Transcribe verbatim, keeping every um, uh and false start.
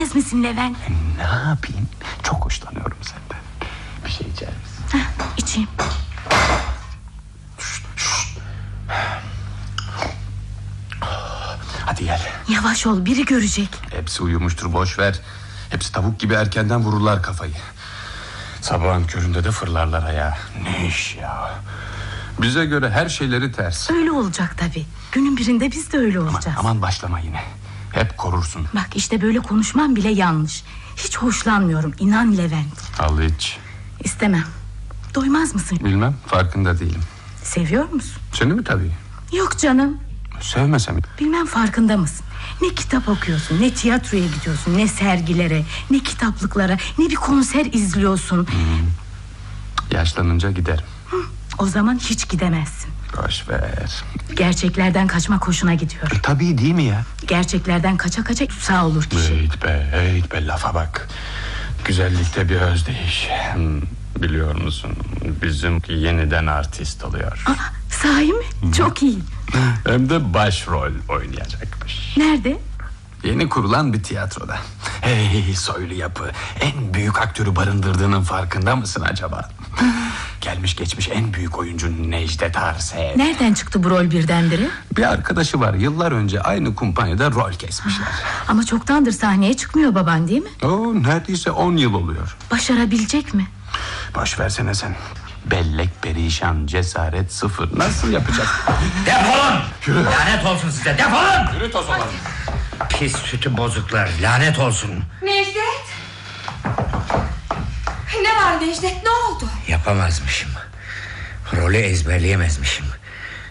misin Levent? Ne yapayım? Çok hoşlanıyorum senden. Bir şey içer misin? Heh, içeyim. Şşt, şşt. Hadi gel. Yavaş ol, biri görecek. Hepsi uyumuştur, boş ver. Hepsi tavuk gibi erkenden vururlar kafayı. Sabahın köründe de fırlarlar ayağa. Ne iş ya? Bize göre her şeyleri ters. Öyle olacak tabii. Günün birinde biz de öyle olacağız. Aman, aman başlama yine. Hep korursun. Bak işte böyle konuşman bile yanlış. Hiç hoşlanmıyorum, inan Levent. Al iç. İstemem. Doymaz mısın? Bilmem, farkında değilim. Seviyor musun? Seni mi tabii? Yok canım. Sevmesem. Bilmem farkında mısın? Ne kitap okuyorsun, ne tiyatroya gidiyorsun, ne sergilere, ne kitaplıklara, ne bir konser izliyorsun. Hmm. Yaşlanınca giderim. Hı, o zaman hiç gidemezsin. Boş ver. Gerçeklerden kaçmak hoşuna gidiyor. E, tabii değil mi ya? Gerçeklerden kaça kaça sağ olur kişi. Heyt be, heyt be, lafa bak. Güzellikte bir özdeyiş. Hmm, biliyor musun? Bizim yeniden artist oluyor. Aa, sahi mi? Hı. Çok iyi. Hem de başrol oynayacakmış. Nerede? Yeni kurulan bir tiyatroda. Hey soylu yapı, en büyük aktörü barındırdığının farkında mısın acaba? Gelmiş geçmiş en büyük oyuncu Necdet Arsev. Nereden çıktı bu rol birdenbire? Bir arkadaşı var, yıllar önce aynı kumpanyada rol kesmişler. Ama çoktandır sahneye çıkmıyor baban, değil mi? Oo, neredeyse on yıl oluyor. Başarabilecek mi? Boş versene sen. Bellek perişan, cesaret sıfır. Nasıl yapacak? Defolun! Yürü. Lanet olsun size, defolun! Yürü toz olan. Pis sütü bozuklar, lanet olsun. Necdet! Ne var Necdet, ne oldu? Yapamazmışım. Rolü ezberleyemezmişim.